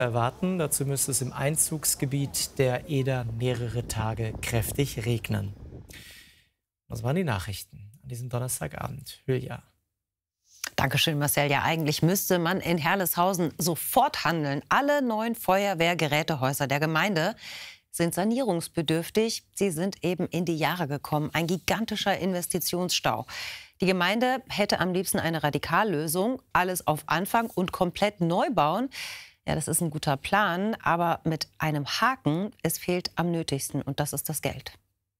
erwarten. Dazu müsste es im Einzugsgebiet der Eder mehrere Tage kräftig regnen. Das waren die Nachrichten an diesem Donnerstagabend. Hülya. Dankeschön, Marcel. Ja, eigentlich müsste man in Herleshausen sofort handeln. Alle 9 Feuerwehrgerätehäuser der Gemeinde sind sanierungsbedürftig. Sie sind eben in die Jahre gekommen. Ein gigantischer Investitionsstau. Die Gemeinde hätte am liebsten eine Radikallösung. Alles auf Anfang und komplett neu bauen. Ja, das ist ein guter Plan, aber mit einem Haken: es fehlt am nötigsten, und das ist das Geld.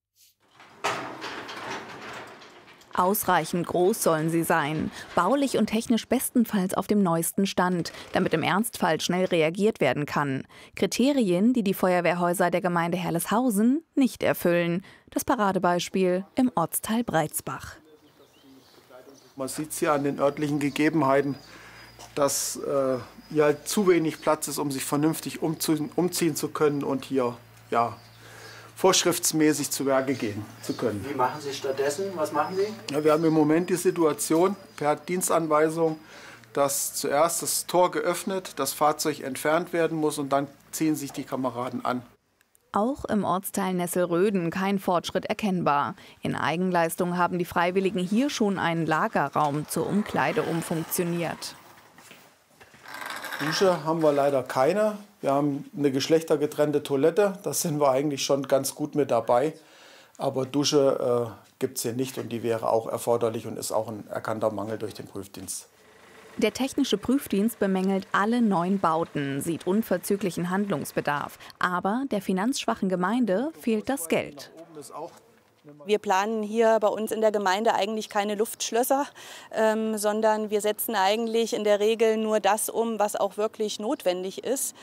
Ausreichend groß sollen sie sein, baulich und technisch bestenfalls auf dem neuesten Stand, damit im Ernstfall schnell reagiert werden kann. Kriterien, die die Feuerwehrhäuser der Gemeinde Herleshausen nicht erfüllen. Das Paradebeispiel im Ortsteil Breitsbach. Man sieht es hier an den örtlichen Gegebenheiten, dass hier halt zu wenig Platz ist, um sich vernünftig umziehen zu können und hier vorschriftsmäßig zu Werke gehen zu können. Wie machen Sie stattdessen? Was machen Sie? Ja, wir haben im Moment die Situation per Dienstanweisung, dass zuerst das Tor geöffnet, das Fahrzeug entfernt werden muss und dann ziehen sich die Kameraden an. Auch im Ortsteil Nesselröden kein Fortschritt erkennbar. In Eigenleistung haben die Freiwilligen hier schon einen Lagerraum zur Umkleide umfunktioniert. Dusche haben wir leider keine. Wir haben eine geschlechtergetrennte Toilette. Da sind wir eigentlich schon ganz gut mit dabei. Aber Dusche gibt es hier nicht und die wäre auch erforderlich und ist auch ein erkannter Mangel durch den Prüfdienst. Der technische Prüfdienst bemängelt alle 9 Bauten, sieht unverzüglichen Handlungsbedarf. Aber der finanzschwachen Gemeinde fehlt das Geld. Wir planen hier bei uns in der Gemeinde eigentlich keine Luftschlösser, sondern wir setzen eigentlich in der Regel nur das um, was auch wirklich notwendig ist.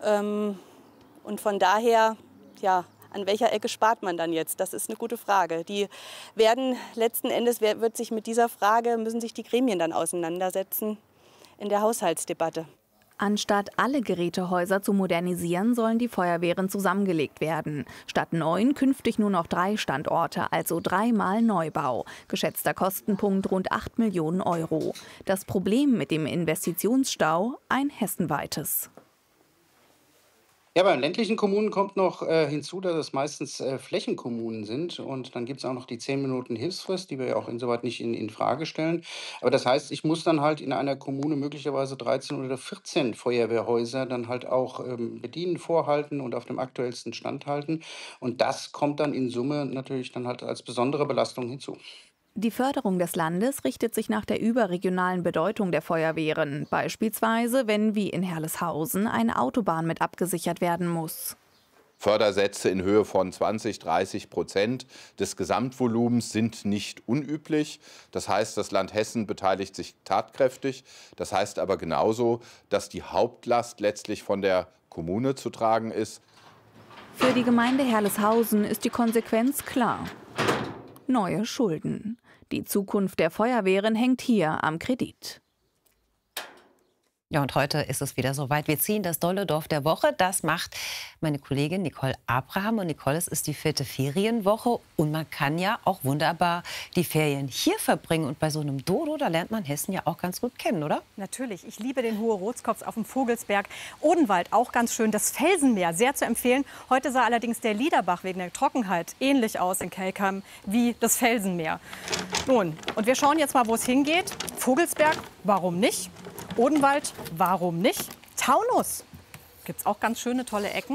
Und von daher, ja, an welcher Ecke spart man dann jetzt? Das ist eine gute Frage. Die werden letzten Endes, wird sich mit dieser Frage, müssen sich die Gremien dann auseinandersetzen in der Haushaltsdebatte. Anstatt alle Gerätehäuser zu modernisieren, sollen die Feuerwehren zusammengelegt werden. Statt 9 künftig nur noch 3 Standorte, also 3-mal Neubau. Geschätzter Kostenpunkt rund 8 Millionen Euro. Das Problem mit dem Investitionsstau ein hessenweites. Ja, bei den ländlichen Kommunen kommt noch hinzu, dass es meistens Flächenkommunen sind. Und dann gibt es auch noch die 10 Minuten Hilfsfrist, die wir ja auch insoweit nicht in Frage stellen. Aber das heißt, ich muss dann halt in einer Kommune möglicherweise 13 oder 14 Feuerwehrhäuser dann halt auch bedienen, vorhalten und auf dem aktuellsten Stand halten. Und das kommt dann in Summe natürlich dann halt als besondere Belastung hinzu. Die Förderung des Landes richtet sich nach der überregionalen Bedeutung der Feuerwehren. Beispielsweise, wenn wie in Herleshausen eine Autobahn mit abgesichert werden muss. Fördersätze in Höhe von 20–30% des Gesamtvolumens sind nicht unüblich. Das heißt, das Land Hessen beteiligt sich tatkräftig. Das heißt aber genauso, dass die Hauptlast letztlich von der Kommune zu tragen ist. Für die Gemeinde Herleshausen ist die Konsequenz klar: neue Schulden. Die Zukunft der Feuerwehren hängt hier am Kredit. Ja, und heute ist es wieder soweit. Wir ziehen das dolle Dorf der Woche. Das macht meine Kollegin Nicole Abraham. Und Nicole, es ist die 4. Ferienwoche. Und man kann ja auch wunderbar die Ferien hier verbringen. Und bei so einem Dodo, da lernt man Hessen ja auch ganz gut kennen, oder? Natürlich. Ich liebe den Hohe Rotskopf auf dem Vogelsberg. Odenwald, auch ganz schön. Das Felsenmeer, sehr zu empfehlen. Heute sah allerdings der Liederbach wegen der Trockenheit ähnlich aus in Kelkheim wie das Felsenmeer. Nun, und wir schauen jetzt mal, wo es hingeht. Vogelsberg, warum nicht? Odenwald, warum nicht? Taunus, gibt es auch ganz schöne, tolle Ecken.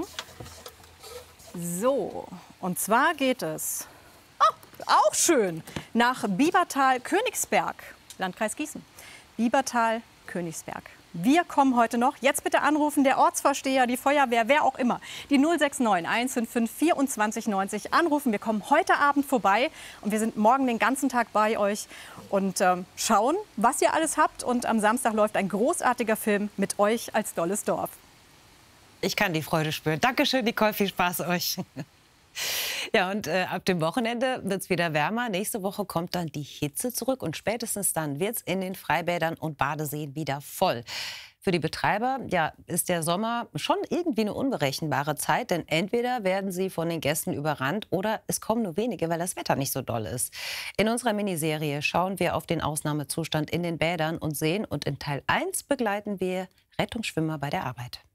So, und zwar geht es, auch schön, nach Biebertal-Königsberg, Landkreis Gießen. Biebertal-Königsberg. Wir kommen heute noch. Jetzt bitte anrufen, der Ortsvorsteher, die Feuerwehr, wer auch immer. Die 069 155 24 90 anrufen. Wir kommen heute Abend vorbei und wir sind morgen den ganzen Tag bei euch und schauen, was ihr alles habt. Und am Samstag läuft ein großartiger Film mit euch als dolles Dorf. Ich kann die Freude spüren. Dankeschön, Nicole. Viel Spaß euch. Ja, und ab dem Wochenende wird es wieder wärmer. Nächste Woche kommt dann die Hitze zurück und spätestens dann wird es in den Freibädern und Badeseen wieder voll. Für die Betreiber ist der Sommer schon irgendwie eine unberechenbare Zeit, denn entweder werden sie von den Gästen überrannt oder es kommen nur wenige, weil das Wetter nicht so doll ist. In unserer Miniserie schauen wir auf den Ausnahmezustand in den Bädern und Seen und in Teil 1 begleiten wir Rettungsschwimmer bei der Arbeit.